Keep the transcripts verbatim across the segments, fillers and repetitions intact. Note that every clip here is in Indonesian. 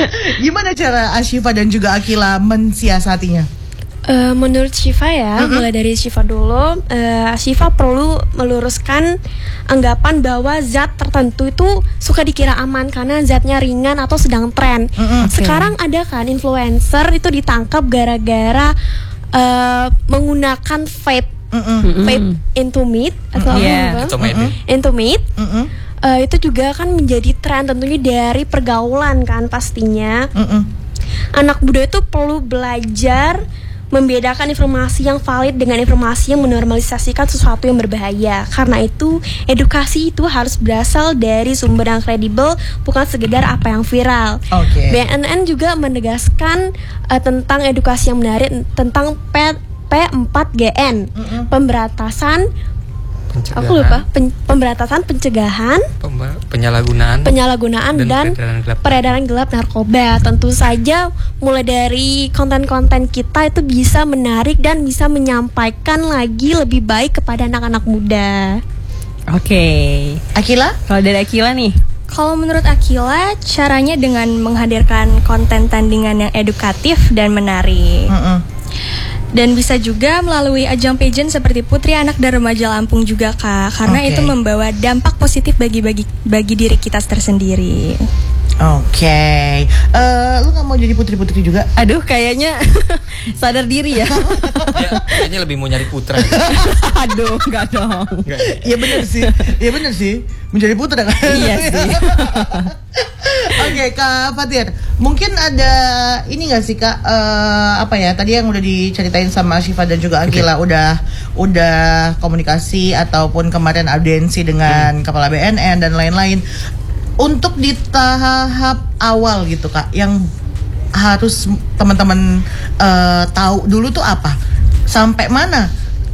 Gimana cara Ashifa dan juga Akila mensiasatinya? Uh, menurut Syifa ya, mm-hmm. mulai dari Syifa dulu, uh, Syifa perlu meluruskan anggapan bahwa zat tertentu itu suka dikira aman karena zatnya ringan atau sedang tren. Mm-hmm. Okay. Sekarang ada kan influencer itu ditangkap gara-gara uh, menggunakan vape, mm-hmm. vape into meat atau mm-hmm. yeah. apa? Mm-hmm. Into meat. Mm-hmm. Uh, itu juga kan menjadi tren tentunya dari pergaulan kan pastinya. Mm-hmm. Anak muda itu perlu belajar membedakan informasi yang valid dengan informasi yang menormalisasikan sesuatu yang berbahaya. Karena itu, edukasi itu harus berasal dari sumber yang kredibel, bukan sekedar apa yang viral. Okay. B N N juga menegaskan uh, tentang edukasi yang menarik tentang P empat G N, mm-hmm. pemberantasan Pencegahan. Aku lupa pen, pemberantasan pencegahan Pemba- penyalahgunaan penyalahgunaan dan, dan peredaran, gelap. peredaran gelap narkoba. Tentu saja mulai dari konten-konten kita itu bisa menarik dan bisa menyampaikan lagi lebih baik kepada anak-anak muda. Oke, okay. Akila? Kalau dari Akila nih? Kalau menurut Akila, caranya dengan menghadirkan konten tandingan yang edukatif dan menarik. Mm-mm. Dan bisa juga melalui ajang pageant seperti Putri Anak dan Remaja Lampung juga Kak. Karena okay. itu membawa dampak positif bagi bagi bagi diri kita tersendiri. Oke, okay. uh, lu nggak mau jadi putri-putri juga? Aduh, kayaknya sadar diri ya. ya. Kayaknya lebih mau nyari putra. Aduh, nggak dong. Iya benar sih, iya benar sih. Menjadi putra kan? Iya sih. Oke, okay, Kak Fatir, mungkin ada ini nggak sih Kak? Uh, apa ya? Tadi yang udah diceritain sama Syifa dan juga Akila, okay. udah udah komunikasi ataupun kemarin audiensi dengan hmm. kepala B N N dan lain-lain. Untuk di tahap awal gitu Kak, yang harus teman-teman uh, tahu dulu tuh apa? Sampai mana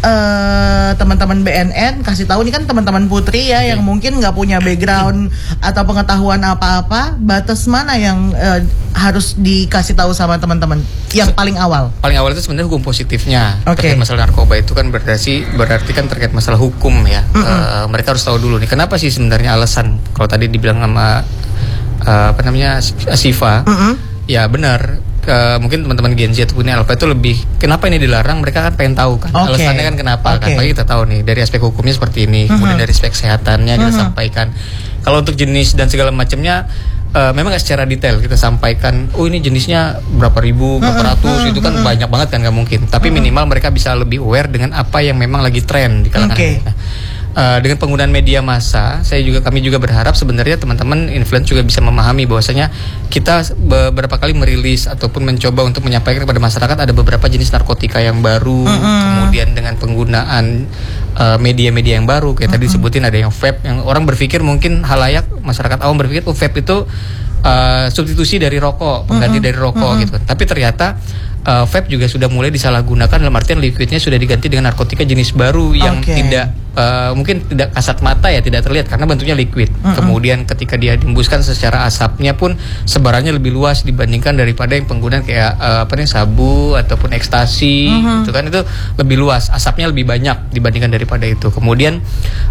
uh, teman-teman B N N kasih tahu, ini kan teman-teman Putri ya, yang mungkin nggak punya background atau pengetahuan apa-apa, batas mana yang uh, harus dikasih tahu sama teman-teman yang paling awal? Paling awal itu sebenarnya hukum positifnya. Okay. Terkait masalah narkoba itu kan berarti berarti kan terkait masalah hukum ya. Mm-hmm. Uh, mereka harus tahu dulu nih kenapa sih sebenarnya alasan, kalau tadi dibilang sama uh, apa namanya Syifa, mm-hmm. ya benar. Uh, mungkin teman-teman Gen Z ataupun Alpha itu lebih kenapa ini dilarang, mereka kan pengen tahu kan, okay. alasannya kan kenapa, okay. kan pagi kita tahu nih dari aspek hukumnya seperti ini, mm-hmm. kemudian dari aspek kesehatannya mm-hmm. kita sampaikan. Kalau untuk jenis dan segala macamnya uh, memang gak secara detail kita sampaikan, oh ini jenisnya berapa ribu, berapa mm-hmm. ratus, itu kan mm-hmm. banyak banget kan, gak mungkin. Tapi mm-hmm. minimal mereka bisa lebih aware dengan apa yang memang lagi tren di kalangan okay. mereka. Uh, dengan penggunaan media massa, saya juga kami juga berharap sebenarnya teman-teman influencer juga bisa memahami bahwasanya kita beberapa kali merilis ataupun mencoba untuk menyampaikan kepada masyarakat ada beberapa jenis narkotika yang baru, mm-hmm. kemudian dengan penggunaan uh, media-media yang baru kayak mm-hmm. tadi disebutin ada yang vape, yang orang berpikir mungkin halayak masyarakat awam berpikir oh vape itu uh, substitusi dari rokok, pengganti mm-hmm. dari rokok mm-hmm. gitu. Tapi ternyata Uh, vape juga sudah mulai disalahgunakan dalam artian liquidnya sudah diganti dengan narkotika jenis baru yang okay. tidak uh, mungkin tidak kasat mata ya, tidak terlihat karena bentuknya liquid. Mm-hmm. Kemudian ketika dia dihembuskan secara asapnya pun sebarannya lebih luas dibandingkan daripada yang penggunaan kayak uh, apa nih sabu ataupun ekstasi, mm-hmm. itu kan itu lebih luas, asapnya lebih banyak dibandingkan daripada itu. Kemudian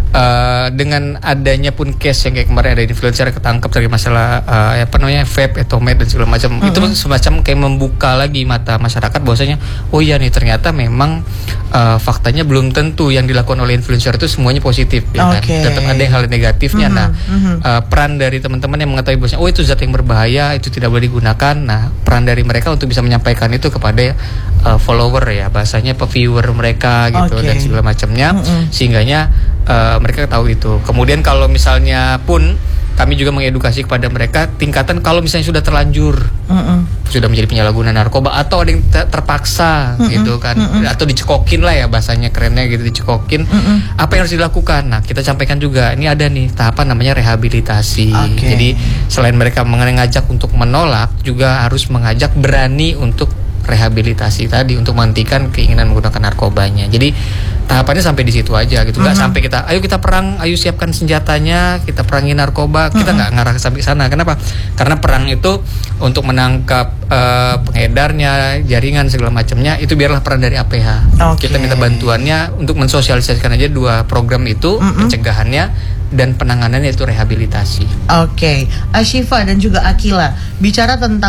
uh, dengan adanya pun case yang kayak kemarin ada influencer ketangkep dari masalah uh, apa namanya vape, etomet dan segala macam, mm-hmm. itu semacam kayak membuka lagi mata masyarakat bahwasanya oh iya nih ternyata memang uh, faktanya belum tentu yang dilakukan oleh influencer itu semuanya positif ya okay. kan, tetap ada yang hal negatifnya. Mm-hmm. Nah mm-hmm. Uh, peran dari teman-teman yang mengetahui bahwasanya oh itu zat yang berbahaya, itu tidak boleh digunakan, nah peran dari mereka untuk bisa menyampaikan itu kepada uh, follower ya, bahasanya viewer mereka gitu okay. dan segala macamnya, mm-hmm. sehingganya uh, mereka tahu itu. Kemudian kalau misalnya pun kami juga mengedukasi kepada mereka tingkatan kalau misalnya sudah terlanjur, mm-mm. sudah menjadi penyalahguna narkoba atau ada yang ter- terpaksa mm-mm. gitu kan, mm-mm. atau dicekokin lah ya bahasanya kerennya gitu, dicekokin, mm-mm. apa yang harus dilakukan? Nah kita sampaikan juga ini ada nih tahapan namanya rehabilitasi. Okay. Jadi selain mereka mengajak untuk menolak, juga harus mengajak berani untuk rehabilitasi tadi untuk menghentikan keinginan menggunakan narkobanya. Jadi tahapannya sampai di situ aja gitu, nggak mm-hmm. sampai kita ayo kita perang, ayo siapkan senjatanya, kita perangi narkoba, mm-hmm. kita nggak ngarah sampai sana. Kenapa? Karena perang itu untuk menangkap uh, pengedarnya, jaringan segala macamnya itu biarlah peran dari A P H. Okay. Kita minta bantuannya untuk mensosialisasikan aja dua program itu, mm-hmm. pencegahannya dan penanganannya itu rehabilitasi. Oke, okay. Ashifa dan juga Akila bicara tentang